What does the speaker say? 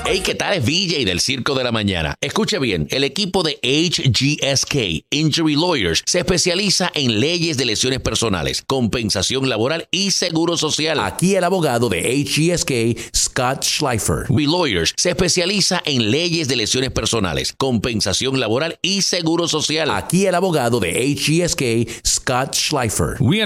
Hey, ¿qué tal? Es VJ del Circo de la Mañana. Escuche bien, el equipo de HGSK Injury Lawyers se especializa en leyes de lesiones personales, compensación laboral y seguro social. Aquí el abogado de HGSK, Scott Schleifer. We Lawyers se especializa en leyes de lesiones personales, compensación laboral y seguro social. Aquí el abogado de HGSK, Scott Schleifer.